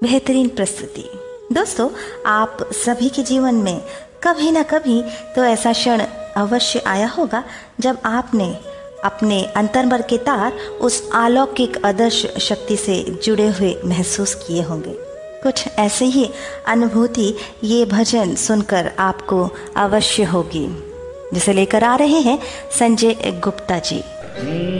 बेहतरीन प्रस्तुति। दोस्तों, आप सभी के जीवन में कभी ना कभी तो ऐसा क्षण अवश्य आया होगा जब आपने अपने अंतर्मन के तार उस अलौकिक अदृश्य शक्ति से जुड़े हुए महसूस किए होंगे। कुछ ऐसे ही अनुभूति ये भजन सुनकर आपको अवश्य होगी, जिसे लेकर आ रहे हैं संजय गुप्ता जी।